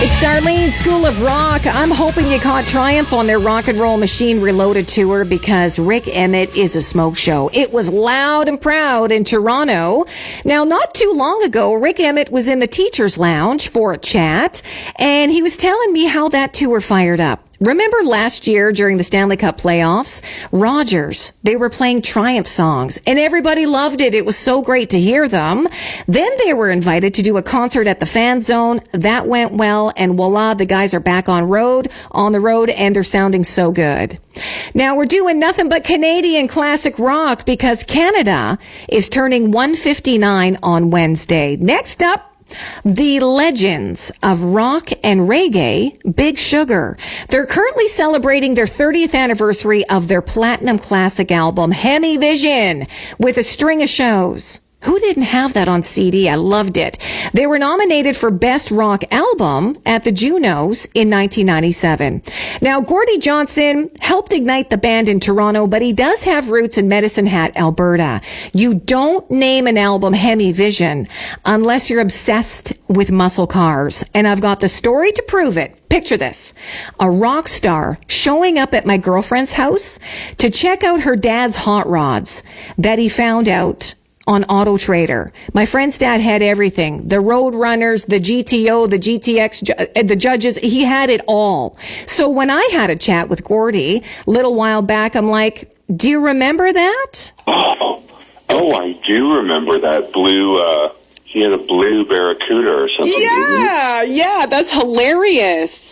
It's Darlene's School of Rock. I'm hoping you caught Triumph on their Rock and Roll Machine Reloaded tour because Rik Emmett is a smoke show. It was loud and proud in Toronto. Now, not too long ago, Rik Emmett was in the Teacher's Lounge for a chat, and he was telling me how that tour fired up. Remember last year during the Stanley Cup playoffs, Rogers, they were playing Triumph songs and everybody loved it. It was so great to hear them. Then they were invited to do a concert at the Fan Zone. That went well, and voila, the guys are back on the road, and they're sounding so good. Now we're doing nothing but Canadian classic rock because Canada is turning 159 on Wednesday. Next up, the legends of rock and reggae, Big Sugar. They're currently celebrating their 30th anniversary of their platinum classic album, Hemi Vision, with a string of shows. Who didn't have that on CD? I loved it. They were nominated for Best Rock Album at the Junos in 1997. Now, Gordie Johnson helped ignite the band in Toronto, but he does have roots in Medicine Hat, Alberta. You don't name an album Hemi Vision unless you're obsessed with muscle cars. And I've got the story to prove it. Picture this. A rock star showing up at my girlfriend's house to check out her dad's hot rods that he found out on Auto Trader. My friend's dad had everything. The Road Runners, the GTO, the GTX, the Judges. He had it all. So when I had a chat with Gordie a little while back, I'm like, do you remember that? Oh, I do remember that blue, he had a blue Barracuda or something. Yeah, that's hilarious.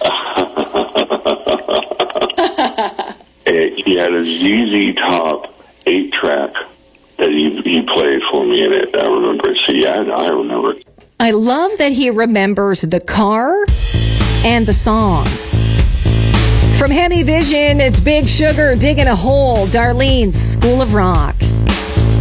He had a ZZ Top 8-track. That he played for me in it. I remember. So yeah, I remember. I love that he remembers the car and the song. From Hemi Vision, it's Big Sugar, Digging a Hole, Darlene's School of Rock.